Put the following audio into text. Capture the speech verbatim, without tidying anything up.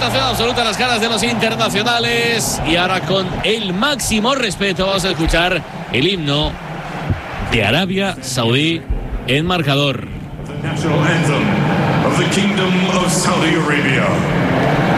aceptación absoluta a las caras de los internacionales. Y ahora, con el máximo respeto, vamos a escuchar el himno de Arabia Saudí en marcador. The national anthem of the Kingdom of Saudi Arabia.